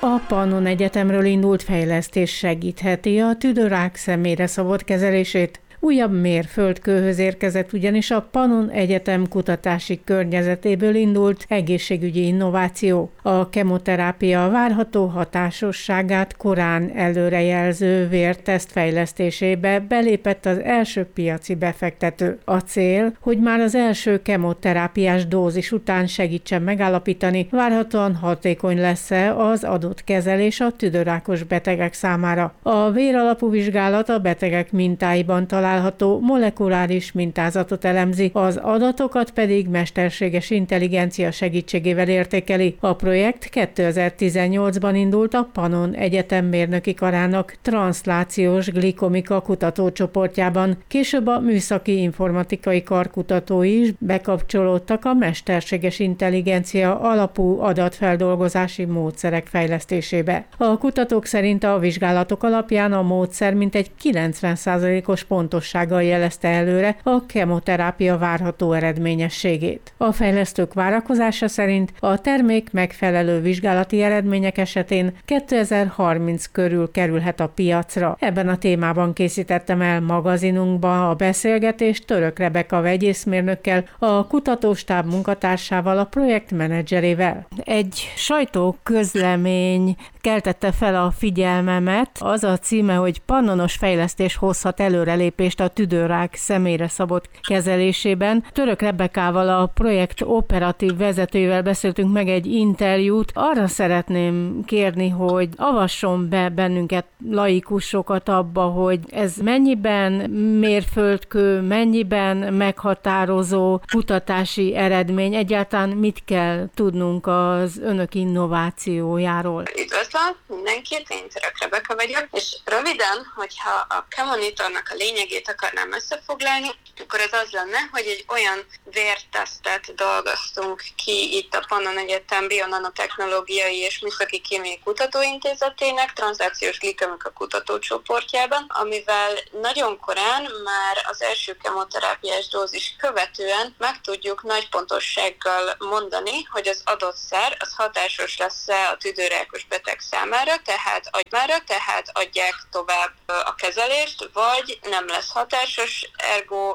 A Pannon Egyetemről indult fejlesztés segítheti a tüdőrák személyre szabott kezelését. Újabb mérföldkőhöz érkezett ugyanis a Pannon Egyetem kutatási környezetéből indult egészségügyi innováció. A kemoterápia várható hatásosságát korán előrejelző vérteszt fejlesztésébe belépett az első piaci befektető. A cél, hogy már az első kemoterápiás dózis után segítsen megállapítani, várhatóan hatékony lesz-e az adott kezelés a tüdőrákos betegek számára. A véralapú vizsgálat a betegek mintáiban található molekuláris mintázatot elemzi, az adatokat pedig mesterséges intelligencia segítségével értékeli. A projekt 2018-ban indult a Pannon Egyetem mérnöki karának transzlációs glikomika kutatócsoportjában. Később a műszaki informatikai kar kutatói is bekapcsolódtak a mesterséges intelligencia alapú adatfeldolgozási módszerek fejlesztésébe. A kutatók szerint a vizsgálatok alapján a módszer mintegy 90%-os pontossággal jelezte előre a kemoterápia várható eredményességét. A fejlesztők várakozása szerint a termék megfelelő vizsgálati eredmények esetén 2030 körül kerülhet a piacra. Ebben a témában készítettem el magazinunkba a beszélgetést Török Rebeka vegyészmérnökkel, a kutatóstáb munkatársával, a projektmenedzserével. Egy sajtóközlemény keltette fel a figyelmemet. Az a címe, hogy pannonos fejlesztés hozhat előrelépést a tüdőrák személyre szabott kezelésében. Török Rebekával, a projekt operatív vezetőjével beszéltünk meg egy interjút. Arra szeretném kérni, hogy avasson be bennünket, laikusokat abba, hogy ez mennyiben mérföldkő, mennyiben meghatározó kutatási eredmény, egyáltalán mit kell tudnunk az önök innovációjáról. Üdvözlöm mindenkit, én Török Rebeka vagyok, és röviden, hogyha a Kemonitornak a lényegét akarnám összefoglalni, akkor ez az lenne, hogy egy olyan vértesztet dolgoztunk ki itt a Pannon Egyetem Bionanotechnológiai és Műszaki Kémiai Kutatóintézetének transzlációs glikomika kutatócsoportjában, amivel nagyon korán már az első kemoterápiás dózis követően meg tudjuk nagy pontossággal mondani, hogy az adott szer az hatásos lesz-e a tüdőrákos beteg számára, tehát adják tovább a kezelést, vagy nem lesz hatásos, ergo